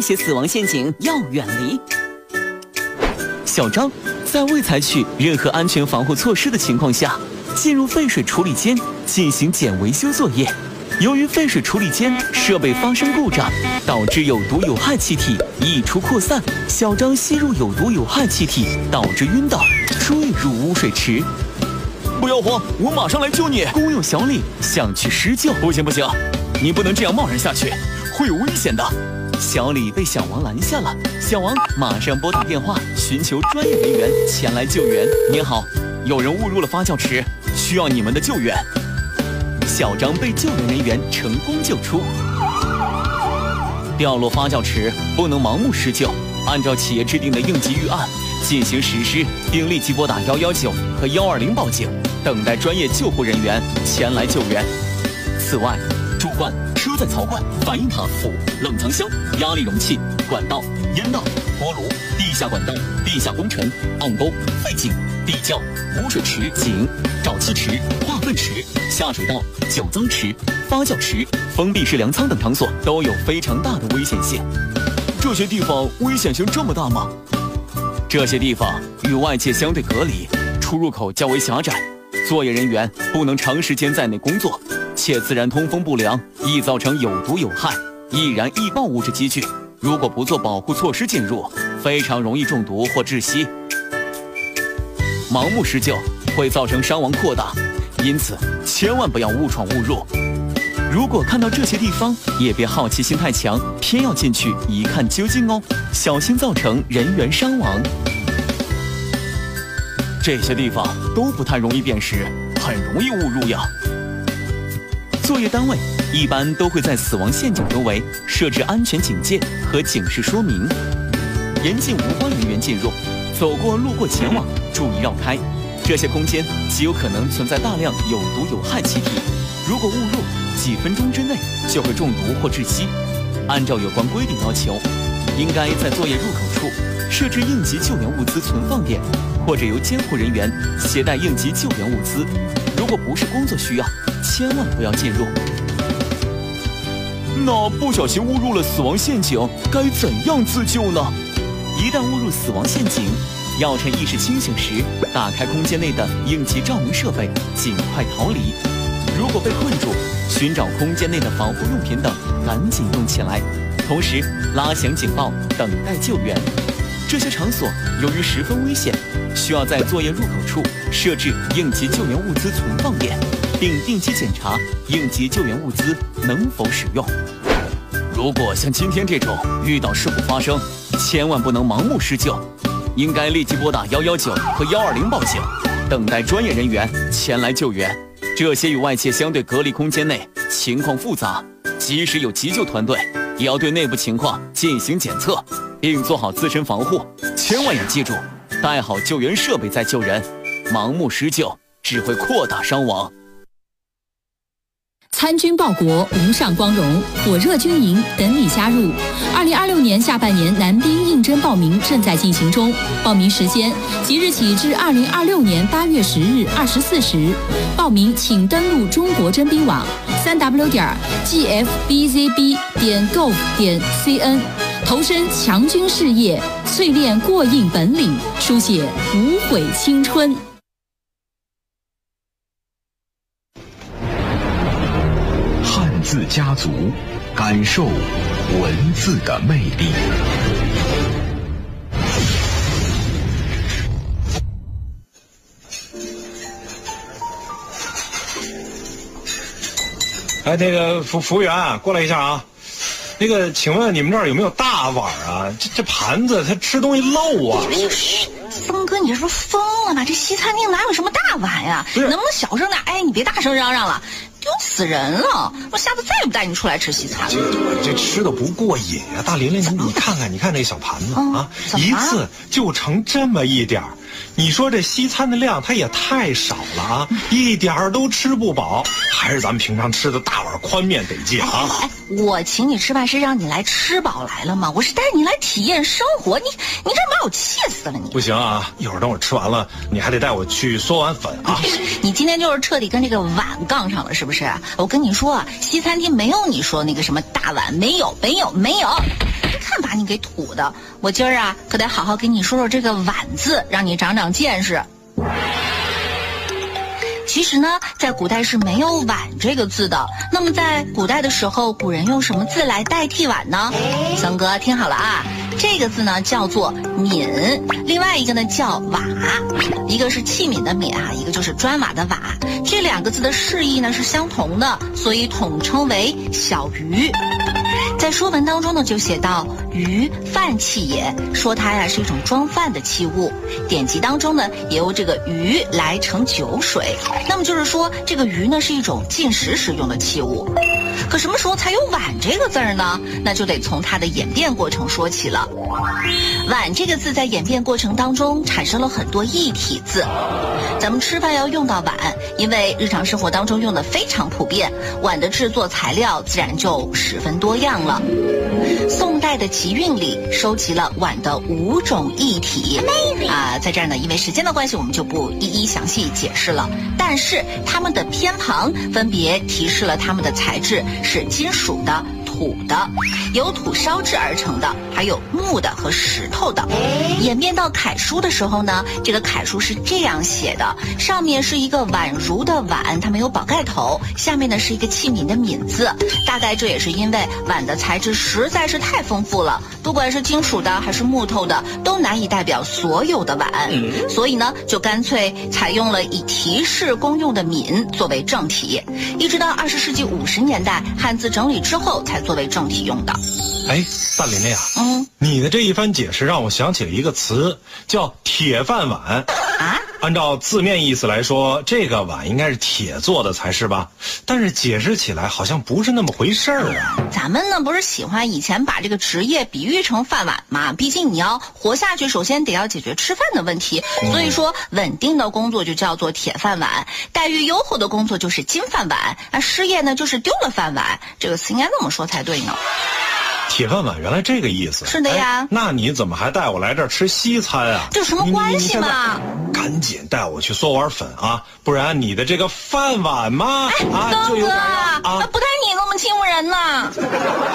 些死亡陷阱要远离。小张在未采取任何安全防护措施的情况下，进入废水处理间进行简维修作业。由于废水处理间设备发生故障，导致有毒有害气体溢出扩散，小张吸入有毒有害气体，导致晕倒，坠入污水池。不要慌，我马上来救你！工友小李想去施救。不行，你不能这样贸然下去，会有危险的。小李被小王拦下了，小王马上拨打电话寻求专业人员前来救援。您好，有人误入了发酵池，需要你们的救援。小张被救援人员成功救出。掉落发酵池不能盲目施救，按照企业制定的应急预案进行实施，并立即拨打119和120报警，等待专业救护人员前来救援。此外，主管、车载槽罐、反应塔、冷藏箱、压力容器、管道、烟道、锅炉、地下管道、地下工程、暗沟、废井、地窖、污水池、井、沼气池、化粪池、下水道、酒脏池、发酵池、封闭式粮仓等场所都有非常大的危险性。这些地方危险性这么大吗？这些地方与外界相对隔离，出入口较为狭窄，作业人员不能长时间在内工作，且自然通风不良，易造成有毒有害、易燃易爆物质积聚。如果不做保护措施进入，非常容易中毒或窒息。盲目施救会造成伤亡扩大，因此千万不要误闯误入。如果看到这些地方，也别好奇心太强，偏要进去一看究竟哦，小心造成人员伤亡。这些地方都不太容易辨识，很容易误入呀。作业单位一般都会在死亡陷阱周围设置安全警戒和警示说明，严禁无关人员进入，走过路过前往注意绕开。这些空间极有可能存在大量有毒有害气体，如果误入，几分钟之内就会中毒或窒息。按照有关规定要求，应该在作业入口处设置应急救援物资存放点，或者由监护人员携带应急救援物资。如果不是工作需要，千万不要进入。那不小心误入了死亡陷阱，该怎样自救呢？一旦误入死亡陷阱，要趁意识清醒时打开空间内的应急照明设备，尽快逃离。如果被困住，寻找空间内的防护用品等，赶紧用起来，同时拉响警报，等待救援。这些场所由于十分危险，需要在作业入口处设置应急救援物资存放点，并定期检查应急救援物资能否使用。如果像今天这种遇到事故发生，千万不能盲目施救，应该立即拨打119和120报警，等待专业人员前来救援。这些与外界相对隔离空间内情况复杂，即使有急救团队，也要对内部情况进行检测，并做好自身防护。千万要记住，带好救援设备再救人，盲目施救只会扩大伤亡。 参军报国，无上光荣，火热军营等你加入。2026年下半年男兵应征报名正在进行中，报名时间即日起至2026年8月10日24时。报名请登录中国征兵网3w.gfbzb.gov.cn，投身强军事业，淬炼过硬本领，书写无悔青春。 字家族，感受文字的魅力。 哎，那个服务员啊，过来一下啊。那个，请问你们这儿有没有大碗啊？这盘子它吃东西漏啊。 嘘，峰哥，你是不是疯了吧？这西餐厅哪有什么大碗呀？你能不能小声点？哎，你别大声嚷嚷了。丢死人了！我下次再也不带你出来吃西餐了。 这吃的不过瘾啊！大琳琳，你看看那小盘子啊，一次就盛这么一点儿。你说这西餐的量它也太少了啊，一点儿都吃不饱，还是咱们平常吃的大碗宽面得劲啊！ 我请你吃饭是让你来吃饱来了吗？我是带你来体验生活，你这把我气死了你！ 不行啊，一会儿等我吃完了，你还得带我去嗦碗粉啊！ 你今天就是彻底跟这个碗杠上了，是不是？我跟你说，西餐厅没有你说那个什么大碗，没有。你看看把你给土的。我今儿啊，可得好好给你说说这个碗字，让你长长见识。其实呢，在古代是没有碗这个字的。那么在古代的时候，古人用什么字来代替碗呢？森哥听好了啊，这个字呢叫做皿，另外一个呢叫瓦，一个是器皿的皿啊，一个就是砖瓦的瓦。这两个字的释义呢是相同的，所以统称为小鱼。在《说文》当中呢，就写到鱼，饭器也，说它呀是一种装饭的器物。典籍当中呢，也由这个鱼来盛酒水。那么就是说，这个鱼呢是一种进食时用的器物。可什么时候才有碗这个字儿呢？那就得从它的演变过程说起了。碗这个字在演变过程当中产生了很多异体字。咱们吃饭要用到碗，因为日常生活当中用的非常普遍，碗的制作材料自然就十分多样了。宋代的集韵里收集了碗的5种异体在这儿呢，因为时间的关系，我们就不一一详细解释了。但是它们的偏旁分别提示了它们的材质是金属的、土的，由土烧制而成的，还有木的和石头的。演变到楷书的时候呢，这个楷书是这样写的，上面是一个宛如的碗，它没有宝盖头，下面呢是一个器皿的皿字。大概这也是因为碗的材质实在是太丰富了，不管是金属的还是木头的，都难以代表所有的碗，所以呢就干脆采用了以提示功用的皿作为正体，一直到20世纪50年代汉字整理之后才作为正体用的。 哎，大琳琳啊，你的这一番解释让我想起了一个词，叫铁饭碗啊。按照字面意思来说，这个碗应该是铁做的才是吧？但是解释起来好像不是那么回事儿啊。 咱们呢不是喜欢以前把这个职业比喻成饭碗吗？毕竟你要活下去，首先得要解决吃饭的问题。所以说，稳定的工作就叫做铁饭碗，待遇优厚的工作就是金饭碗，失业呢就是丢了饭碗。这个词应该那么说才对呢。 铁饭碗原来这个意思。 是的呀。 那你怎么还带我来这儿吃西餐啊？ 这有什么关系嘛？ 赶紧带我去嗦碗粉啊，不然你的这个饭碗嘛， 东哥， 就有点不带你那么欺负人呢。